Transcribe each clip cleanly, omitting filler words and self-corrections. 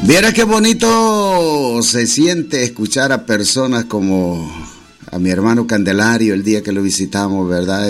Viera qué bonito se siente escuchar a personas como a mi hermano Candelario el día que lo visitamos, ¿verdad?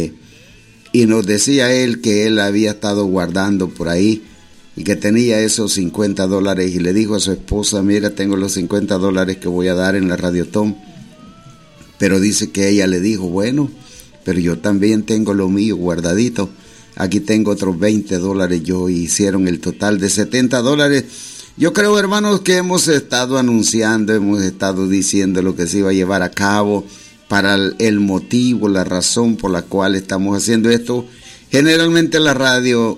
Y nos decía él que él había estado guardando por ahí y que tenía esos $50 y le dijo a su esposa, mira, tengo los $50 que voy a dar en la Radiotón. Pero dice que ella le dijo, bueno, pero yo también tengo lo mío guardadito. Aquí tengo otros $20 yo, y hicieron el total de $70. Yo creo, hermanos, que hemos estado anunciando, hemos estado diciendo lo que se iba a llevar a cabo, para el motivo, la razón por la cual estamos haciendo esto. Generalmente la radio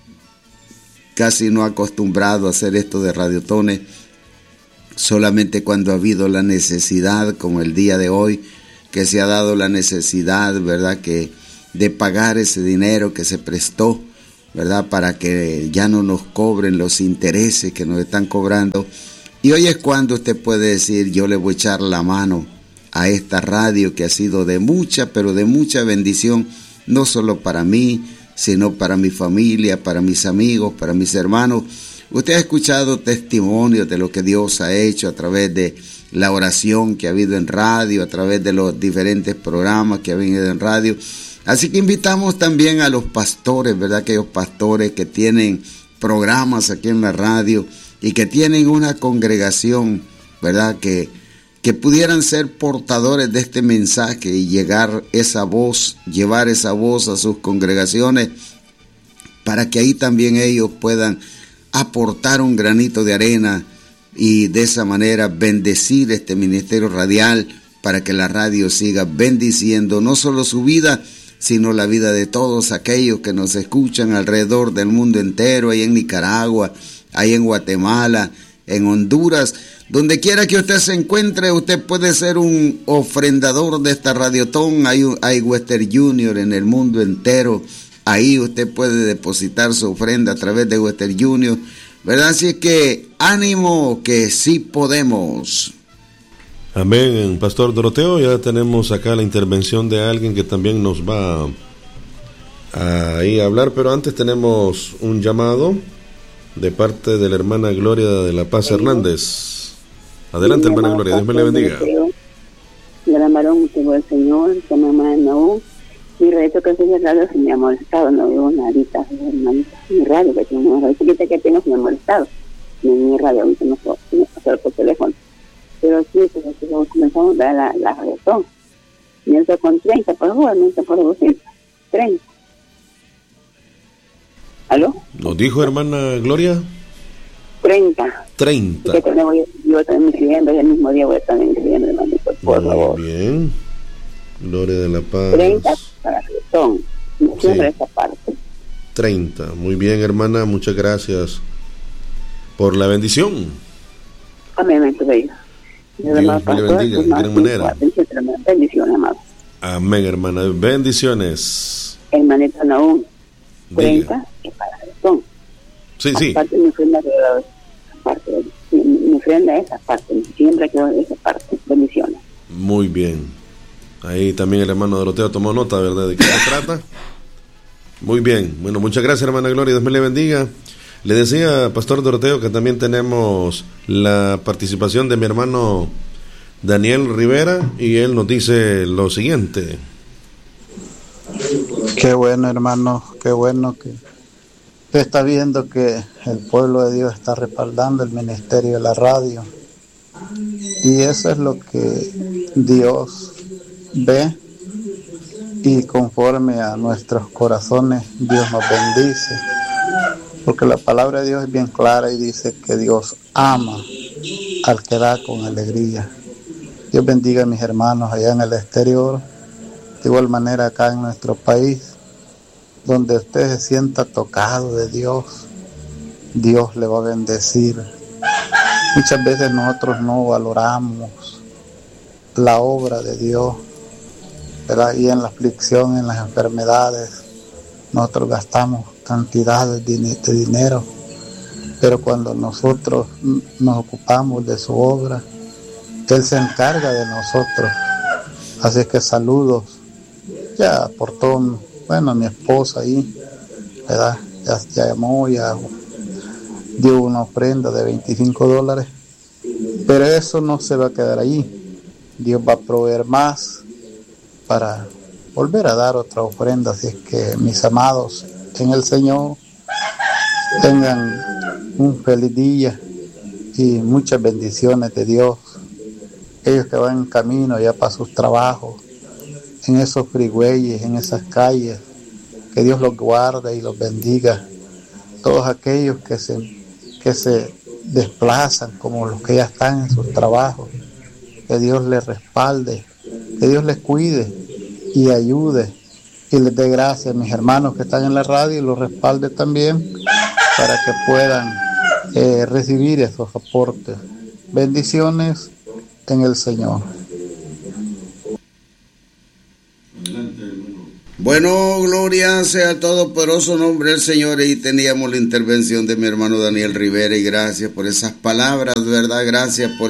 casi no ha acostumbrado a hacer esto de radiotones, solamente cuando ha habido la necesidad, como el día de hoy, que se ha dado la necesidad, ¿verdad?, que de pagar ese dinero que se prestó, ¿verdad?, para que ya no nos cobren los intereses que nos están cobrando. Y hoy es cuando usted puede decir, yo le voy a echar la mano a esta radio que ha sido de mucha, pero de mucha bendición, no solo para mí, sino para mi familia, para mis amigos, para mis hermanos. Usted ha escuchado testimonios de lo que Dios ha hecho a través de la oración que ha habido en radio, a través de los diferentes programas que ha habido en radio. Así que invitamos también a los pastores, ¿verdad? Aquellos pastores que tienen programas aquí en la radio y que tienen una congregación, ¿verdad?, que pudieran ser portadores de este mensaje y llevar esa voz a sus congregaciones, para que ahí también ellos puedan aportar un granito de arena y de esa manera bendecir este ministerio radial, para que la radio siga bendiciendo no solo su vida, sino la vida de todos aquellos que nos escuchan alrededor del mundo entero, ahí en Nicaragua, ahí en Guatemala, en Honduras. Donde quiera que usted se encuentre, usted puede ser un ofrendador de esta Radiotón. Hay Western Junior en el mundo entero. Ahí usted puede depositar su ofrenda a través de Western Junior, ¿verdad? Así es que ánimo, que sí podemos. Amén, Pastor Doroteo. Ya tenemos acá la intervención de alguien que también nos va a ir a hablar, pero antes tenemos un llamado de parte de la hermana Gloria de la Paz Hernández. Adelante, hermana Gloria, Dios me le bendiga. Gran varón, tengo el Señor, que mamá de Naú. Mi reto que estoy cerrado se me ha molestado, no veo nadita, hermanita. Mi radio, que tengo una radio chiquita que tengo, se me ha molestado. Mi radio, ahorita no puedo hacer por teléfono. Pero sí, pues comenzamos a dar la radiotón. Mientras con 30, por favor, mientras por 200. 30. ¿Aló? ¿Nos dijo, hermana Gloria? 30. Que yo también inscribiendo, el mismo día voy a estar inscribiendo, hermano, por favor. Muy bien. Gloria de la Paz. 30 para Radiotón. Siempre esa parte. 30. Muy bien, hermana, muchas gracias por la bendición. Amén, tu bello. Dios le bendiga de gran manera. Bendiciones, amado. Amén, hermana. Bendiciones. Hermanito Naúm, 30 y para Radiotón. Sí. Aparte, mi ofrenda es esa parte, siempre quedo en esa parte. Bendiciones. Muy bien. Ahí también el hermano Doroteo tomó nota, ¿verdad?, de qué se trata. Muy bien. Bueno, muchas gracias, hermana Gloria. Dios me le bendiga. Le decía, Pastor Doroteo, que también tenemos la participación de mi hermano Daniel Rivera, y él nos dice lo siguiente. Qué bueno, hermano, qué bueno que usted está viendo que el pueblo de Dios está respaldando el ministerio de la radio. Y eso es lo que Dios ve, y conforme a nuestros corazones Dios nos bendice, porque la palabra de Dios es bien clara y dice que Dios ama al que da con alegría. Dios bendiga a mis hermanos allá en el exterior, de igual manera acá en nuestro país, donde usted se sienta tocado de Dios, Dios le va a bendecir. Muchas veces nosotros no valoramos la obra de Dios, ¿verdad? Y en la aflicción, en las enfermedades, nosotros gastamos cantidades de dinero, pero cuando nosotros nos ocupamos de su obra, Él se encarga de nosotros. Así que saludos ya por todo, bueno, mi esposa ahí, ¿verdad? Ya llamó, ya dio una ofrenda de $25, pero eso no se va a quedar allí. Dios va a proveer más para volver a dar otra ofrenda. Así es que, mis amados en el Señor, tengan un feliz día y muchas bendiciones de Dios. Ellos que van en camino ya para sus trabajos, en esos freeways, en esas calles, que Dios los guarde y los bendiga. Todos aquellos que se desplazan, como los que ya están en sus trabajos, que Dios les respalde, que Dios les cuide y ayude y les dé gracias. Mis hermanos que están en la radio, y los respalde también para que puedan recibir esos aportes. Bendiciones en el Señor. Bueno, gloria sea al todopoderoso nombre del Señor. Y teníamos la intervención de mi hermano Daniel Rivera, y gracias por esas palabras, ¿verdad? Gracias por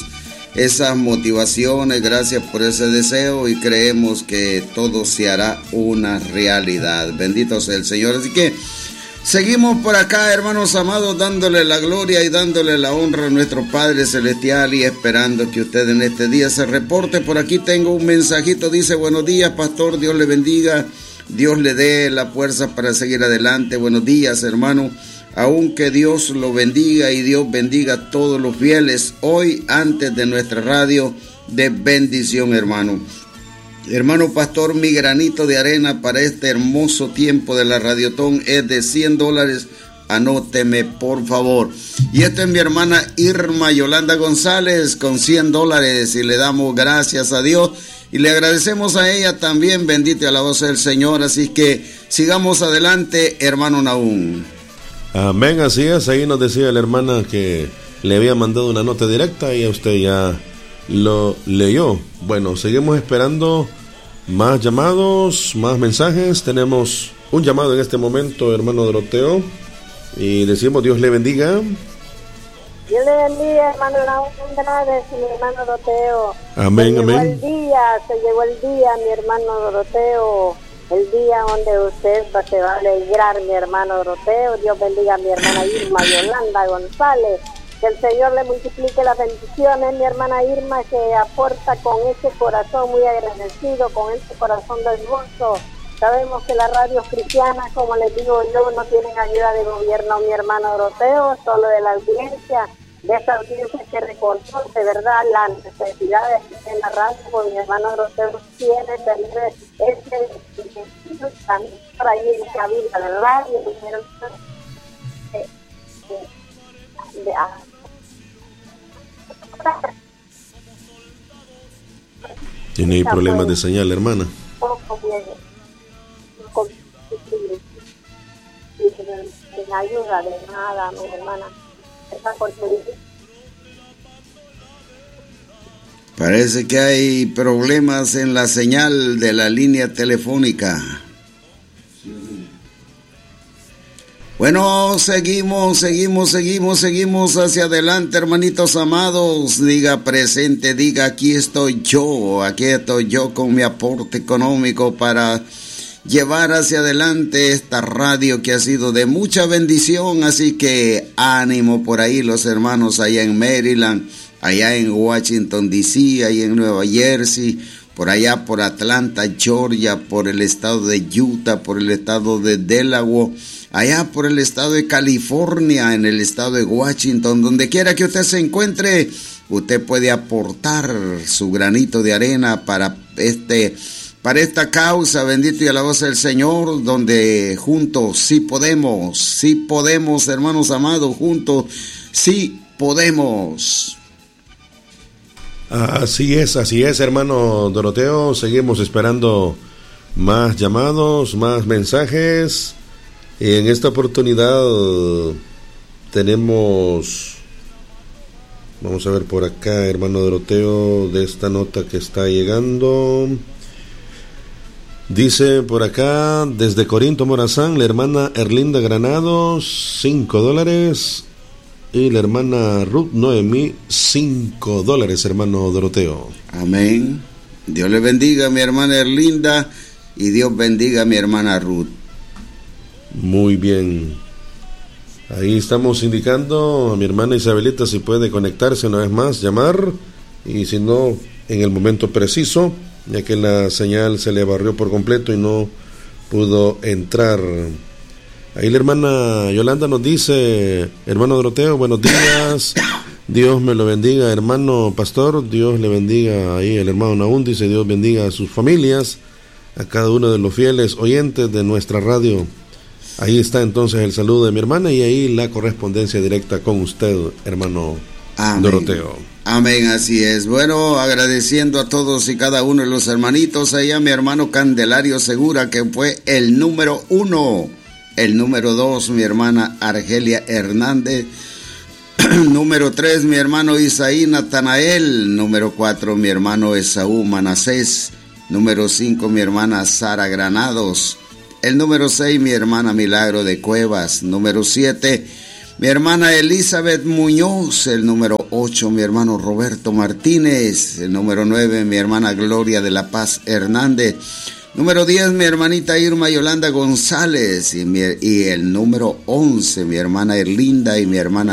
esas motivaciones, gracias por ese deseo, y creemos que todo se hará una realidad. Bendito sea el Señor. Así que seguimos por acá, hermanos amados, dándole la gloria y dándole la honra a nuestro Padre Celestial, y esperando que usted en este día se reporte. Por aquí tengo un mensajito, dice: buenos días, pastor, Dios le bendiga, Dios le dé la fuerza para seguir adelante. Buenos días, hermano, aunque Dios lo bendiga y Dios bendiga a todos los fieles hoy antes de nuestra radio de bendición, hermano. Hermano pastor, mi granito de arena para este hermoso tiempo de la Radiotón es de $100. Anóteme, por favor. Y esta es mi hermana Irma Yolanda González con $100, y le damos gracias a Dios y le agradecemos a ella también. Bendito a la voz del Señor. Así que sigamos adelante, hermano Nahum. Amén, así es. Ahí nos decía la hermana que le había mandado una nota directa y a usted ya lo leyó. Bueno, seguimos esperando más llamados, más mensajes. Tenemos un llamado en este momento, hermano Doroteo, y decimos: Dios le bendiga. Dios le bendiga, hermano Nahum, mi hermano Doroteo. Amén, amén. Se llegó el día, mi hermano Doroteo, el día donde usted se va a alegrar, mi hermano Doroteo. Dios bendiga a mi hermana Irma Yolanda González. Que el Señor le multiplique las bendiciones, mi hermana Irma, que aporta con ese corazón muy agradecido, con ese corazón del gozo. Sabemos que las radios cristianas, como les digo yo, no tienen ayuda de gobierno, mi hermano Doroteo, solo de la audiencia, de esa audiencia que reconoce, ¿verdad?, las necesidades que tiene la radio. Pues mi hermano Doroteo tiene tener ese también por ahí en cabina de radio, Tiene problemas de señal, hermana. Sin ayuda de nada, mi hermana. Parece que hay problemas en la señal de la línea telefónica. Bueno, seguimos hacia adelante, hermanitos amados. Diga presente, diga: aquí estoy yo con mi aporte económico para llevar hacia adelante esta radio que ha sido de mucha bendición. Así que ánimo por ahí, los hermanos allá en Maryland, allá en Washington DC, allá en Nueva Jersey, por allá por Atlanta, Georgia, por el estado de Utah, por el estado de Delaware, allá por el estado de California, en el estado de Washington. Donde quiera que usted se encuentre, usted puede aportar su granito de arena para esta causa. Bendito y alabado sea el Señor, donde juntos sí podemos, hermanos amados, juntos sí podemos. Así es, hermano Doroteo. Seguimos esperando más llamados, más mensajes. Y en esta oportunidad tenemos, vamos a ver por acá, hermano Doroteo, de esta nota que está llegando. Dice por acá, desde Corinto, Morazán, la hermana Erlinda Granados, $5. Y la hermana Ruth Noemí, $5, hermano Doroteo. Amén. Dios le bendiga a mi hermana Erlinda y Dios bendiga a mi hermana Ruth. Muy bien. Ahí estamos indicando a mi hermana Isabelita si puede conectarse una vez más, llamar, y si no, en el momento preciso, ya que la señal se le barrió por completo y no pudo entrar. Ahí la hermana Yolanda nos dice: hermano Doroteo, buenos días, Dios me lo bendiga, hermano pastor, Dios le bendiga. Ahí el hermano Naún dice: Dios bendiga a sus familias, a cada uno de los fieles oyentes de nuestra radio. Ahí está entonces el saludo de mi hermana y ahí la correspondencia directa con usted, hermano Amén. Doroteo. Amén, así es. Bueno, agradeciendo a todos y cada uno de los hermanitos, ahí a mi hermano Candelario Segura, que fue el número 1. El número 2, mi hermana Argelia Hernández. Número 3, mi hermano Isaí Natanael. Número 4, mi hermano Esaú Manasés. Número 5, mi hermana Sara Granados. El número 6, mi hermana Milagro de Cuevas. Número 7, mi hermana Elizabeth Muñoz. El número 8, mi hermano Roberto Martínez. El número 9, mi hermana Gloria de la Paz Hernández. Número 10, mi hermanita Irma Yolanda González. Y el número 11, mi hermana Erlinda y mi hermana